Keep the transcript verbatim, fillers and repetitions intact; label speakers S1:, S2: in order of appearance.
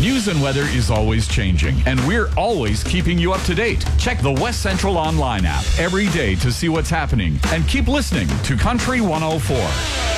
S1: news and weather is always changing, and we're always keeping you up to date. Check the West Central Online app every day to see what's happening, and keep listening to Country one oh four.